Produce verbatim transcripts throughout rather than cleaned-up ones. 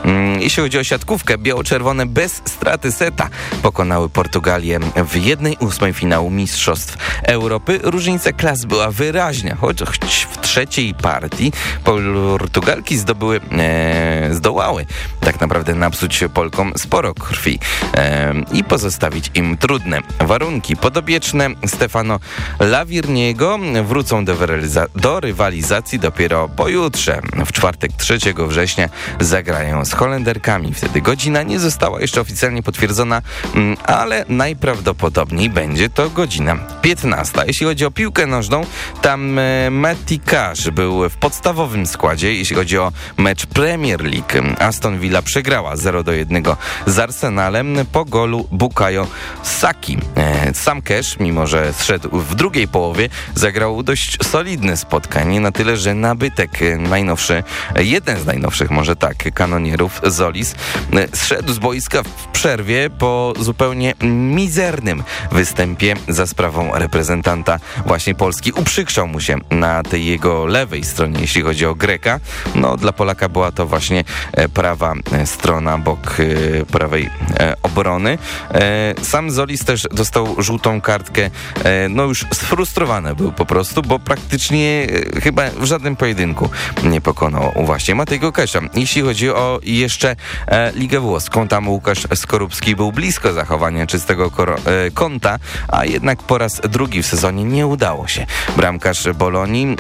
Jeśli chodzi o siatkówkę, biało-czerwone bez straty seta pokonały Portugalię w jednej ósmej finału Mistrzostw Europy. Różnica klas była wyraźna, choć w trzeciej partii Portugalki zdobyły, e, zdołały tak naprawdę napsuć Polkom sporo krwi e, i pozostawić im trudne warunki. Podobieczne Stefano Lawirniego wrócą do, do rywalizacji dopiero pojutrze. W czwartek trzeciego września zagrają z Holenderkami. Wtedy godzina nie została jeszcze oficjalnie potwierdzona, ale najprawdopodobniej będzie to godzina piętnasta. Jeśli chodzi o piłkę nożną, tam Matty Cash był w podstawowym składzie. Jeśli chodzi o mecz Premier League, Aston Villa przegrała zero do jednego z Arsenalem po golu Bukayo Saki. Sam Cash, mimo że zszedł w drugiej połowie, zagrał dość solidne spotkanie, na tyle, że nabytek najnowszy, jeden z najnowszych może tak, kanonierów Zolis, zszedł z boiska w przerwie po zupełnie mizernym występie za sprawą reprezentanta właśnie Polski. Uprzykrzał mu się na tej jego lewej stronie, jeśli chodzi o Greka. No, dla Polaka była to właśnie prawa strona, bok prawej obrony. Sam Zolis też dostał żółtą kartkę, no już sfrustrowany był po prostu, bo praktycznie chyba w żadnym pojedynku nie pokonał właśnie Matego Casha. Jeśli chodzi o jeszcze e, Ligę Włoską, tam Łukasz Skorupski był blisko zachowania czystego koro, e, konta, a jednak po raz drugi w sezonie nie udało się. Bramkarz Bolonii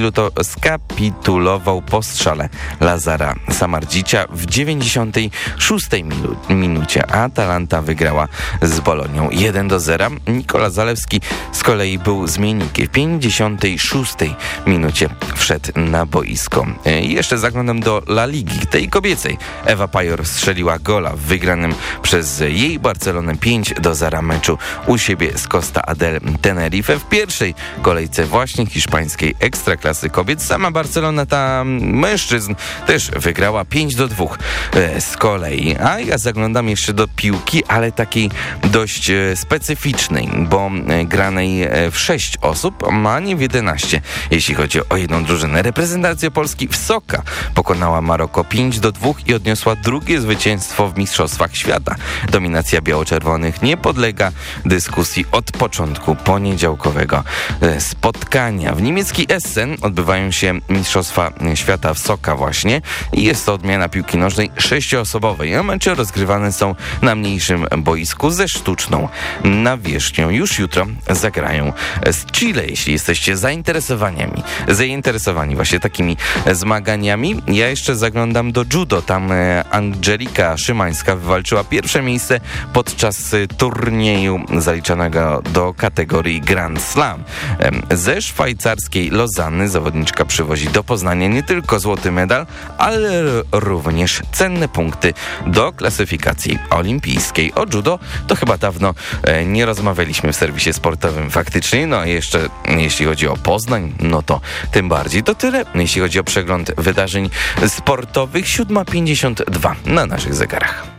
skapitulował po strzale Lazara Samardzicia w dziewięćdziesiątej szóstej minu- minucie, a Atalanta wygrała z Bolonią jeden do zera. Nikola Zalewski z kolei był zmiennikiem. W pięćdziesiątej szóstej minucie wszedł na boisko. I jeszcze zaglądam do La Ligi, tej kobiecej. Ewa Pajor strzeliła gola w wygranym przez jej Barcelonę pięć do zera meczu u siebie z Costa del Tenerife w pierwszej kolejce właśnie hiszpańskiej ekstraklasy kobiet. Sama Barcelona, ta mężczyzn, też wygrała pięć do dwóch z kolei. A ja zaglądam jeszcze do piłki, ale takiej dość specyficznej, bo granej w sześć osób, a nie w jedenaście. Jeśli chodzi o jedną drużynę. Reprezentacja Polski w Soka pokonała Maroko pięć do dwóch i odniosła drugie zwycięstwo w Mistrzostwach Świata. Dominacja biało-czerwonych nie podlega dyskusji od początku poniedziałkowego spotkania. W niemieckiej Essen odbywają się Mistrzostwa Świata w Soka właśnie i jest to odmiana piłki nożnej sześcioosobowej, a mecze rozgrywane są na mniejszym boisku ze sztuczną nawierzchnią. Już jutro zagrają z Chile, jeśli jesteście zainteresowani zainteresowani właśnie takimi zmaganiami. Ja jeszcze zaglądam do judo. Tam Angelika Szymańska wywalczyła pierwsze miejsce podczas turnieju zaliczanego do kategorii Grand Slam. Ze szwajcarskiej Lozanny zawodniczka przywozi do Poznania nie tylko złoty medal, ale również cenne punkty do klasyfikacji olimpijskiej. O judo to chyba dawno nie rozmawialiśmy w serwisie sportowym faktycznie. No i jeszcze jeśli chodzi o Poznań, no to tym bardziej. To tyle, jeśli chodzi o przegląd wydarzeń sportowych. siódma pięćdziesiąt dwa na naszych zegarach.